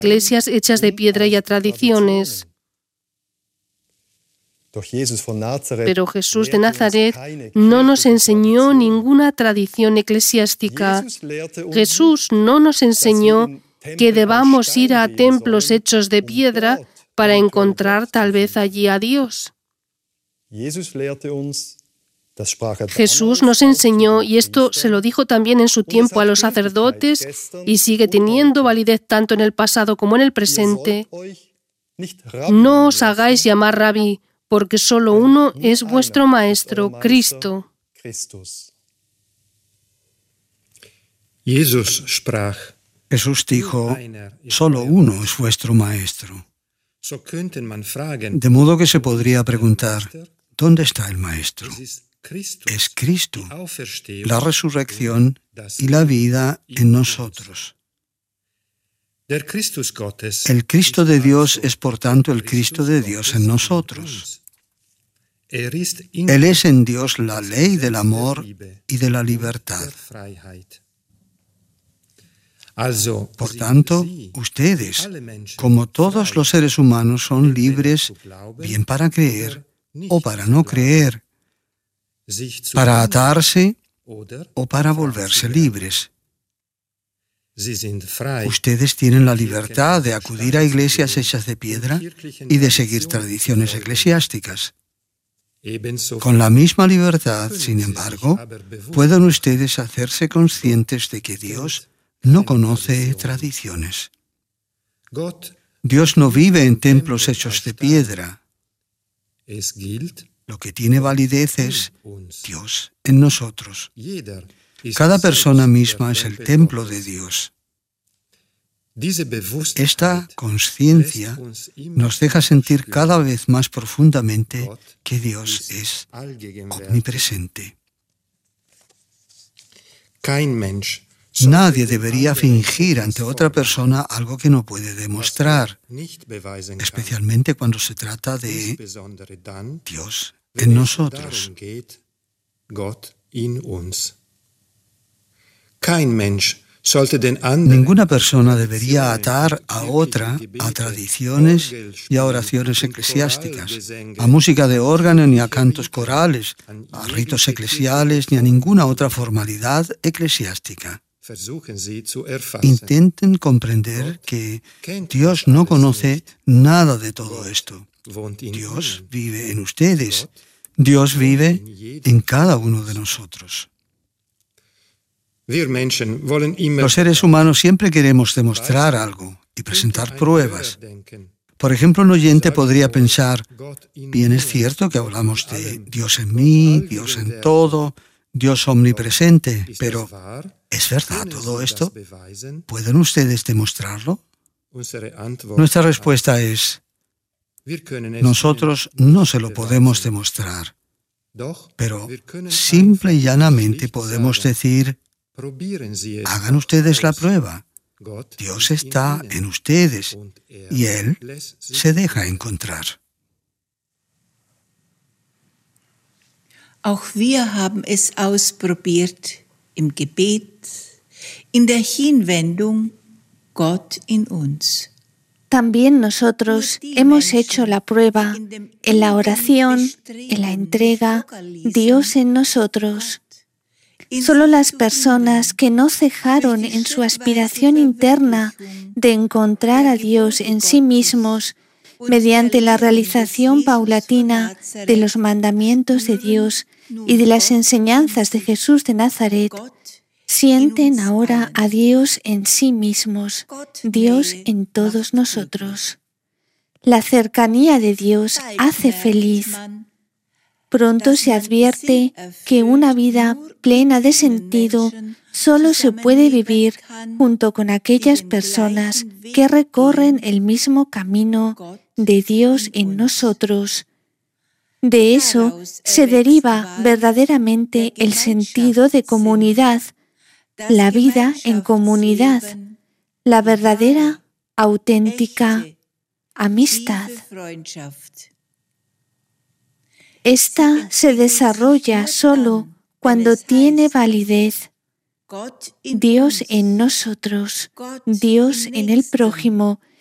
iglesias hechas de piedra y a tradiciones. Pero Jesús de Nazaret no nos enseñó ninguna tradición eclesiástica. Jesús no nos enseñó que debamos ir a templos hechos de piedra para encontrar tal vez allí a Dios. Jesús nos enseñó, y esto se lo dijo también en su tiempo a los sacerdotes, y sigue teniendo validez tanto en el pasado como en el presente: no os hagáis llamar rabí, porque solo uno es vuestro Maestro, Cristo. Jesús dijo, solo uno es vuestro Maestro. De modo que se podría preguntar, ¿dónde está el Maestro? Es Cristo, la resurrección y la vida en nosotros. El Cristo de Dios es, por tanto, el Cristo de Dios en nosotros. Él es en Dios la ley del amor y de la libertad. Por tanto, ustedes, como todos los seres humanos, son libres bien para creer o para no creer, para atarse o para volverse libres. Ustedes tienen la libertad de acudir a iglesias hechas de piedra y de seguir tradiciones eclesiásticas. Con la misma libertad, sin embargo, pueden ustedes hacerse conscientes de que Dios no conoce tradiciones. Dios no vive en templos hechos de piedra. Lo que tiene validez es Dios en nosotros. Cada persona misma es el templo de Dios. Esta conciencia nos deja sentir cada vez más profundamente que Dios es omnipresente. Nadie debería fingir ante otra persona algo que no puede demostrar, especialmente cuando se trata de Dios en nosotros. Ninguna persona debería atar a otra a tradiciones y a oraciones eclesiásticas, a música de órgano ni a cantos corales, a ritos eclesiales ni a ninguna otra formalidad eclesiástica. Intenten comprender que Dios no conoce nada de todo esto. Dios vive en ustedes. Dios vive en cada uno de nosotros. Los seres humanos siempre queremos demostrar algo y presentar pruebas. Por ejemplo, un oyente podría pensar, bien es cierto que hablamos de Dios en mí, Dios en todo, Dios omnipresente, pero ¿es verdad todo esto? ¿Pueden ustedes demostrarlo? Nuestra respuesta es, nosotros no se lo podemos demostrar, pero simple y llanamente podemos decir, hagan ustedes la prueba. Dios está en ustedes y Él se deja encontrar. Auch wir haben es ausprobiert im Gebet, in der Hinwendung, Gott in uns. También nosotros hemos hecho la prueba en la oración, en la entrega, Dios en nosotros. Solo las personas que no cejaron en su aspiración interna de encontrar a Dios en sí mismos, mediante la realización paulatina de los mandamientos de Dios y de las enseñanzas de Jesús de Nazaret, sienten ahora a Dios en sí mismos, Dios en todos nosotros. La cercanía de Dios hace feliz. Pronto se advierte que una vida plena de sentido solo se puede vivir junto con aquellas personas que recorren el mismo camino de Dios en nosotros. De eso se deriva verdaderamente el sentido de comunidad, la vida en comunidad, la verdadera, auténtica amistad. Esta se desarrolla solo cuando tiene validez, Dios en nosotros, Dios en el prójimo,